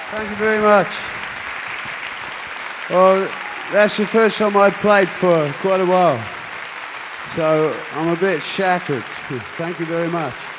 Thank you very much. Well, that's the first time I've played for quite a while, so I'm a bit shattered. Thank you very much.